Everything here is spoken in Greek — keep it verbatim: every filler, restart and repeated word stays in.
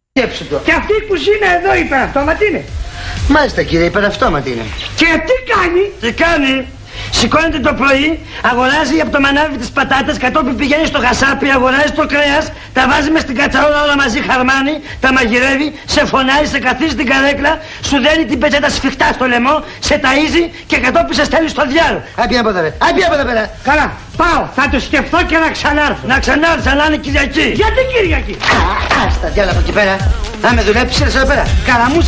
Σκέψου το. Και αυτή η κουζίνα εδώ υπεραυτόματη είναι. Μάλιστα κύριε, υπεραυτόματη είναι. Και τι κάνει? Τι κάνει? Σηκώνεται το πρωί, αγοράζει από το μανάβι τις πατάτες, κατόπιν πηγαίνει στο χασάπι, αγοράζει το κρέας, τα βάζει μες στην κατσαρόλα όλα μαζί χαρμάνι, τα μαγειρεύει, σε φωνάζει, σε καθίσει στην καρέκλα, σου δένει την πετσέτα σφιχτά στο λαιμό, σε ταΐζει και κατόπιν σε στέλνει στο διάλογο. Άι πήγαινε από εδώ ρε, άι πήγαινε από εδώ πέρα. Καλά, πάω, θα το σκεφτώ και να ξανάρθω. Να ξανάρθεις, αλλά είναι Κυριακή. Γιατί Κυριακή? Α, στα διάλα από εκεί πέρα. Να με δουλέψεις εδώ πέρα. Καραμούσα.